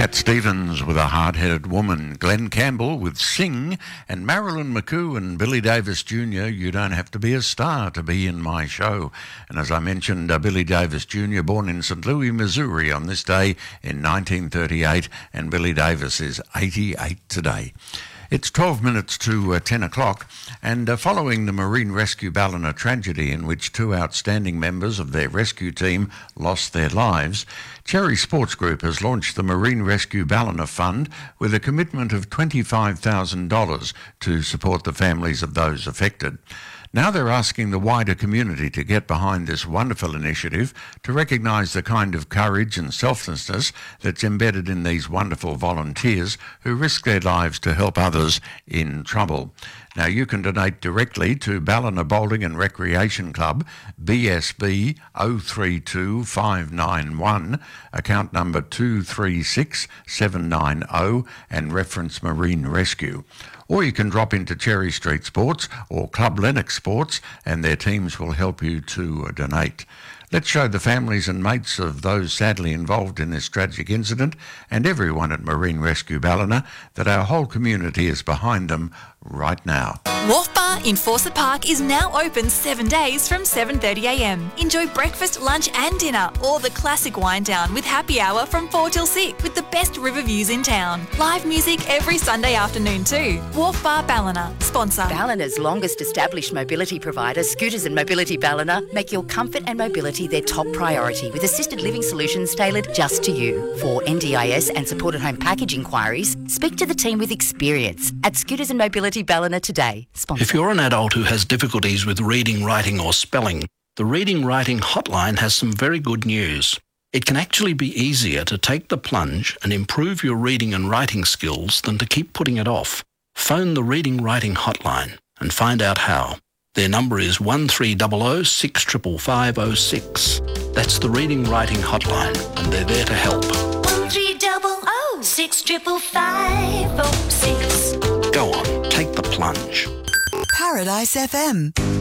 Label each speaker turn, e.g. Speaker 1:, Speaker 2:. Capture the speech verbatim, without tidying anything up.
Speaker 1: Cat Stevens with A Hard-Headed Woman, Glenn Campbell with Sing, and Marilyn McCoo and Billy Davis Junior, You Don't Have to Be a Star to Be in My Show. And as I mentioned, uh, Billy Davis Junior born in Saint Louis, Missouri on this day in nineteen thirty-eight, and Billy Davis is eighty-eight today. It's twelve minutes to uh, ten o'clock, and uh, following the Marine Rescue Ballina tragedy in which two outstanding members of their rescue team lost their lives, Cherry Sports Group has launched the Marine Rescue Ballina Fund with a commitment of twenty-five thousand dollars to support the families of those affected. Now they're asking the wider community to get behind this wonderful initiative to recognise the kind of courage and selflessness that's embedded in these wonderful volunteers who risk their lives to help others in trouble. Now you can donate directly to Ballina Bowling and Recreation Club, B S B zero three two five nine one, account number two three six seven nine zero, and reference Marine Rescue. Or you can drop into Cherry Street Sports or Club Lennox Sports, and their teams will help you to donate. Let's show the families and mates of those sadly involved in this tragic incident and everyone at Marine Rescue Ballina that our whole community is behind them right now.
Speaker 2: Wharf Bar in Fawcett Park is now open seven days from seven thirty a m. Enjoy breakfast, lunch and dinner, or the classic wine down with happy hour from four till six with the best river views in town. Live music every Sunday afternoon too. Wharf Bar Ballina, sponsor.
Speaker 3: Ballina's longest established mobility provider, Scooters and Mobility Ballina, make your comfort and mobility their top priority with assisted living solutions tailored just to you. For N D I S and supported home package inquiries, speak to the team with experience at Scooters and Mobility Ballina today. Sponsor.
Speaker 4: If you're an adult who has difficulties with reading, writing or spelling, the Reading Writing Hotline has some very good news. It can actually be easier to take the plunge and improve your reading and writing skills than to keep putting it off. Phone the Reading Writing Hotline and find out how. Their number is one three zero zero six five five zero six. That's the Reading Writing Hotline, and they're there to help.
Speaker 5: one three zero zero six five five zero six.
Speaker 4: Go on, take the plunge.
Speaker 6: Paradise F M.